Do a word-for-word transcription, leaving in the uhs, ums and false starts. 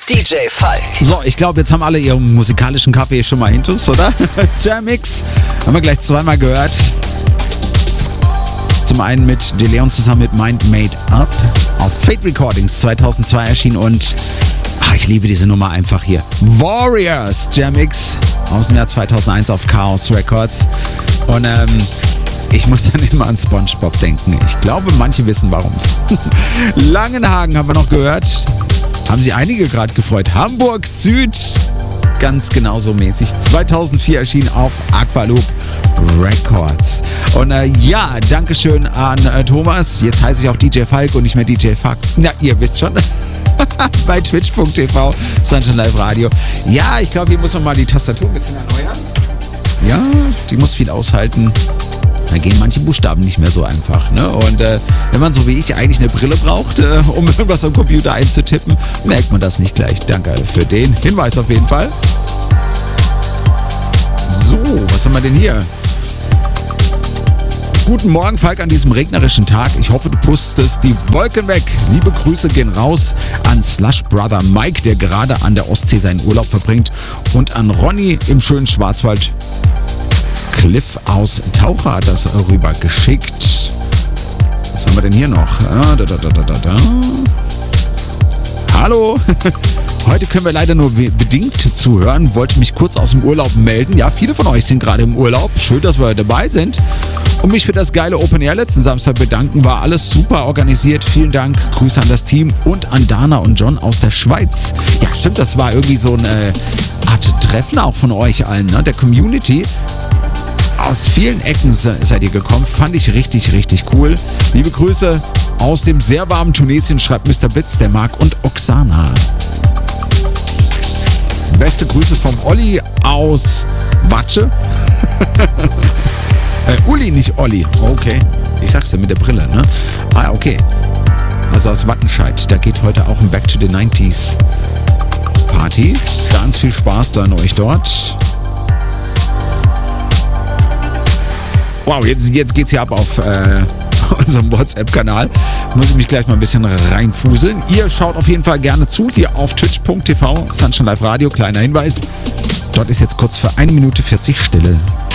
D J Falk. So, ich glaube, jetzt haben alle ihren musikalischen Kaffee schon mal hintus, oder? Jamix haben wir gleich zweimal gehört. Zum einen mit De Leon zusammen mit Mind Made Up auf Fate Recordings zweitausendzwei erschienen und ach, ich liebe diese Nummer einfach hier. Warriors, Jamix aus dem Jahr zweitausendeins auf Chaos Records. Und ähm, ich muss dann immer an SpongeBob denken. Ich glaube, manche wissen warum. Langenhagen haben wir noch gehört. Haben sich einige gerade gefreut. Hamburg Süd, ganz genauso mäßig. zweitausendvier erschienen auf Aqualoop Records. Und äh, ja, Dankeschön an äh, Thomas. Jetzt heiße ich auch D J Falk und nicht mehr D J Fuck. Na, ihr wisst schon. Bei twitch punkt t v, Sunshine Live Radio. Ja, ich glaube, hier muss man mal die Tastatur ein bisschen erneuern. Ja, die muss viel aushalten. Da gehen manche Buchstaben nicht mehr so einfach. Ne? Und äh, wenn man so wie ich eigentlich eine Brille braucht, äh, um irgendwas am Computer einzutippen, merkt man das nicht gleich. Danke für den Hinweis auf jeden Fall. So, was haben wir denn hier? Guten Morgen, Falk, an diesem regnerischen Tag. Ich hoffe, du pustest die Wolken weg. Liebe Grüße gehen raus an Slush Brother Mike, der gerade an der Ostsee seinen Urlaub verbringt, und an Ronny im schönen Schwarzwald. Cliff aus Taucher hat das rüber geschickt. Was haben wir denn hier noch? Ah, da, da, da, da, da. Hallo. Heute können wir leider nur bedingt zuhören. Wollte mich kurz aus dem Urlaub melden. Ja, viele von euch sind gerade im Urlaub. Schön, dass wir dabei sind. Und mich für das geile Open Air letzten Samstag bedanken. War alles super organisiert. Vielen Dank. Grüße an das Team und an Dana und John aus der Schweiz. Ja, stimmt, das war irgendwie so eine Art Treffen auch von euch allen, ne? Der Community. Aus vielen Ecken seid ihr gekommen. Fand ich richtig, richtig cool. Liebe Grüße aus dem sehr warmen Tunesien, schreibt Mister Bitz, der Marc und Oksana. Beste Grüße vom Olli aus Watsche. äh, Uli, nicht Olli. Okay. Ich sag's ja mit der Brille, ne? Ah, okay. Also aus Wattenscheid. Da geht heute auch ein Back to the nineties Party. Ganz viel Spaß dann euch dort. Wow, jetzt, jetzt geht's hier ab auf äh, unserem WhatsApp-Kanal. Muss ich mich gleich mal ein bisschen reinfuseln. Ihr schaut auf jeden Fall gerne zu, hier auf twitch punkt t v, Sunshine Live Radio. Kleiner Hinweis, dort ist jetzt kurz für eine Minute vierzig Stille.